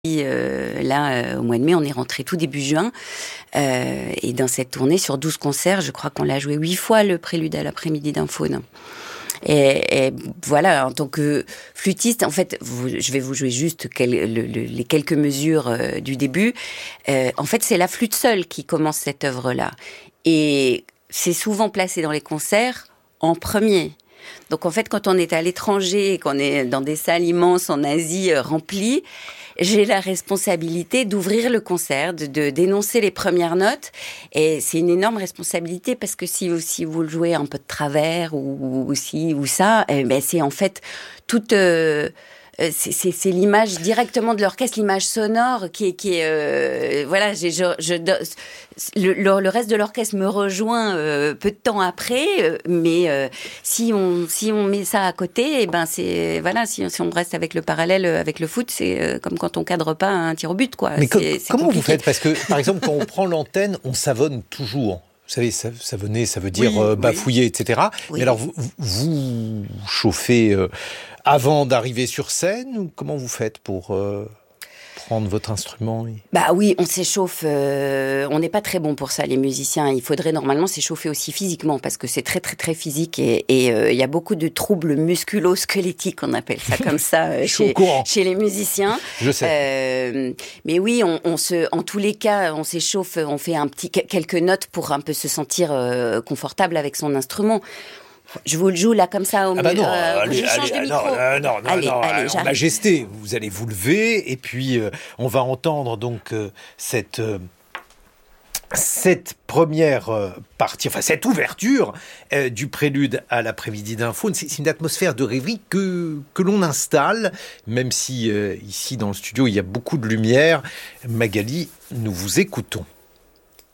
Au mois de mai, on est rentré tout début juin. Et dans cette tournée, sur 12 concerts, je crois qu'on l'a joué 8 fois, le prélude à l'après-midi d'un faune. Et voilà, en tant que flûtiste, en fait, je vais vous jouer juste les quelques mesures du début. En fait, c'est la flûte seule qui commence cette œuvre-là. Et c'est souvent placé dans les concerts en premier. Donc en fait, quand on est à l'étranger, qu'on est dans des salles immenses en Asie remplies, j'ai la responsabilité d'ouvrir le concert, de d'énoncer les premières notes. Et c'est une énorme responsabilité parce que si vous le jouez un peu de travers ou ça, c'est en fait toute... c'est l'image directement de l'orchestre, l'image sonore qui est voilà. Le reste de l'orchestre me rejoint peu de temps après, mais si on met ça à côté, c'est voilà. Si on reste avec le parallèle avec le foot, c'est comme quand on cadre pas un tir au but, quoi. Mais c'est comment compliqué. vous faites ? Parce que par exemple, quand on prend l'antenne, on savonne toujours. Vous savez, savonner, ça veut dire bafouiller, etc. Oui. Mais alors, vous chauffez avant d'arriver sur scène, ou comment vous faites pour prendre votre instrument ? Bah oui, on s'échauffe. On n'est pas très bon pour ça, les musiciens. Il faudrait normalement s'échauffer aussi physiquement parce que c'est très très très physique et il y a beaucoup de troubles musculo-squelettiques, on appelle ça comme ça chez les musiciens. Je sais. Mais oui, en tous les cas, on s'échauffe. On fait quelques notes pour un peu se sentir confortable avec son instrument. Je vous le joue là comme ça au milieu. Je change de micro. Non, en majesté, vous allez vous lever et puis on va entendre donc cette première partie, enfin cette ouverture du prélude à l'après-midi d'un faune. C'est une atmosphère de rêverie que l'on installe, même si ici dans le studio il y a beaucoup de lumière. Magali, nous vous écoutons.